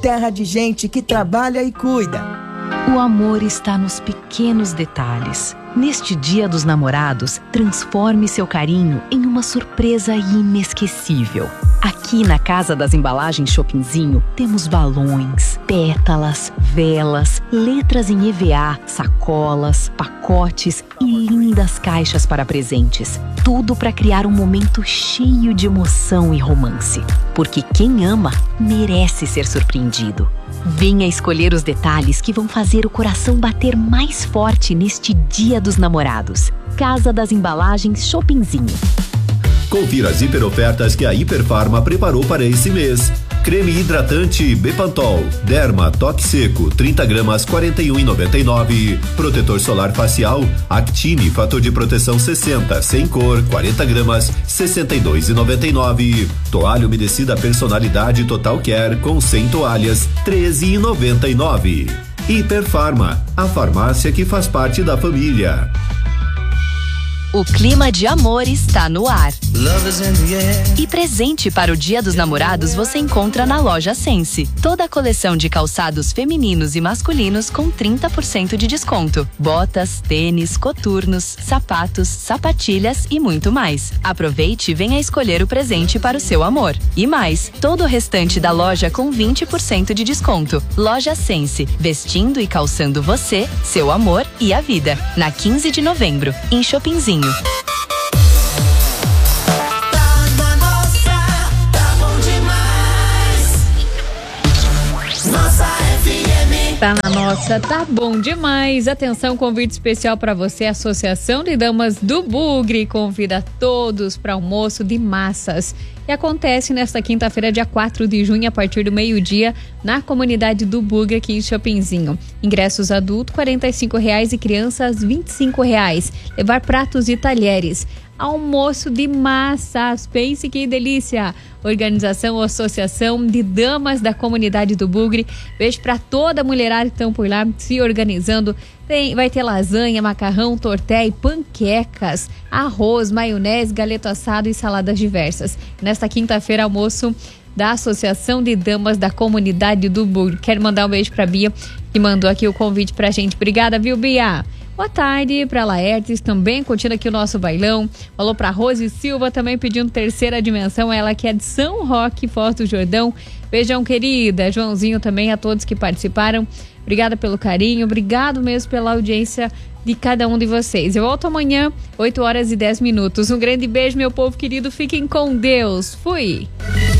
terra de gente que trabalha e cuida. O amor está nos pequenos detalhes. Neste Dia dos Namorados, transforme seu carinho em uma surpresa inesquecível. Aqui na Casa das Embalagens Shoppingzinho, temos balões, pétalas, velas, letras em EVA, sacolas, pacotes e lindas caixas para presentes. Tudo para criar um momento cheio de emoção e romance. Porque quem ama merece ser surpreendido. Venha escolher os detalhes que vão fazer o coração bater mais forte neste Dia dos Namorados. Casa das Embalagens Shoppingzinho. Confira as hiperofertas que a Hiperfarma preparou para esse mês. Creme hidratante Bepantol, Derma Toque Seco, 30 gramas, R$ 41,99. Protetor solar facial Actine, fator de proteção 60, sem cor, 40 gramas, R$ 62,99. Toalha umedecida personalidade Total Care com 100 toalhas, R$ 13,99. Hiperfarma, a farmácia que faz parte da família. O clima de amor está no ar. E presente para o Dia dos Namorados você encontra na Loja Sense. Toda a coleção de calçados femininos e masculinos com 30% de desconto. Botas, tênis, coturnos, sapatos, sapatilhas e muito mais. Aproveite e venha escolher o presente para o seu amor. E mais, todo o restante da loja com 20% de desconto. Loja Sense, vestindo e calçando você, seu amor e a vida. Na 15 de novembro, em Shoppingzinho. Tá na nossa, tá bom demais. Atenção, convite especial para você. A Associação de Damas do Bugre convida todos para almoço de massas. E acontece nesta quinta-feira, dia 4 de junho, a partir do meio-dia, na comunidade do Bugre, aqui em Shoppingzinho. Ingressos adulto, R$ 45,00 e crianças, R$ 25,00. Levar pratos e talheres. Almoço de massas, pense que delícia! Organização Associação de Damas da Comunidade do Bugre. Beijo para toda a mulherada que estão por lá se organizando. Vai ter lasanha, macarrão, torté e panquecas, arroz, maionese, galeto assado e saladas diversas. Nesta quinta-feira, almoço da Associação de Damas da Comunidade do Bugre. Quero mandar um beijo para Bia, que mandou aqui o convite pra gente. Obrigada, viu, Bia? Boa tarde para Laertes, também curtindo aqui o nosso bailão. Falou para Rose Silva, também pedindo terceira dimensão, ela que é de São Roque, Foz do Jordão. Beijão, querida. Joãozinho também, a todos que participaram. Obrigada pelo carinho, obrigado mesmo pela audiência de cada um de vocês. Eu volto amanhã, 8h10. Um grande beijo, meu povo querido. Fiquem com Deus. Fui!